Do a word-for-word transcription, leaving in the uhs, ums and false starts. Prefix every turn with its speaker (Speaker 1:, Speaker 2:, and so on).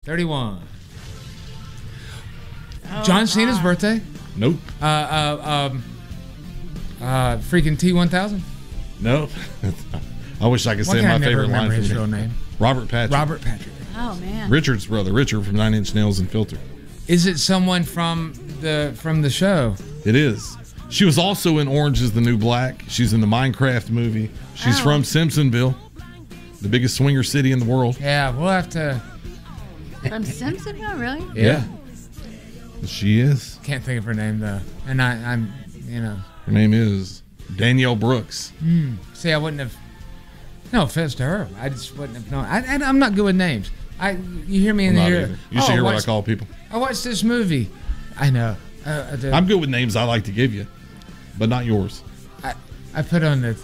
Speaker 1: thirty-one.
Speaker 2: Oh,
Speaker 1: John Cena's
Speaker 2: God.
Speaker 1: birthday.
Speaker 3: Nope.
Speaker 1: Uh, uh, um, uh, freaking T one thousand.
Speaker 3: Nope. I wish I could
Speaker 1: Why
Speaker 3: say
Speaker 1: can
Speaker 3: my
Speaker 1: I never
Speaker 3: favorite line
Speaker 1: remember
Speaker 3: from
Speaker 1: his
Speaker 3: him.
Speaker 1: real name?
Speaker 3: Robert Patrick.
Speaker 1: Robert Patrick.
Speaker 2: Oh man.
Speaker 3: Richard's brother, Richard from Nine Inch Nails and Filter.
Speaker 1: Is it someone from the from the show?
Speaker 3: It is. She was also in Orange is the New Black. She's in the Minecraft movie. She's
Speaker 2: Oh.
Speaker 3: from Simpsonville, the biggest swinger city in the world.
Speaker 1: Yeah, we'll have to.
Speaker 2: From Simpsonville, really?
Speaker 1: Yeah.
Speaker 3: She is.
Speaker 1: Can't think of her name though, and I, I'm, you know.
Speaker 3: Her name is Danielle Brooks.
Speaker 1: Hmm. See, I wouldn't have. No offense to her, I just wouldn't have known. I, I, I'm not good with names. I, you hear me in
Speaker 3: I'm
Speaker 1: the
Speaker 3: not
Speaker 1: ear.
Speaker 3: either. You should
Speaker 1: oh,
Speaker 3: hear what I
Speaker 1: watch-
Speaker 3: call people.
Speaker 1: I watched this movie. I know. Uh, the,
Speaker 3: I'm good with names I like to give you, but not yours.
Speaker 1: I, I put on the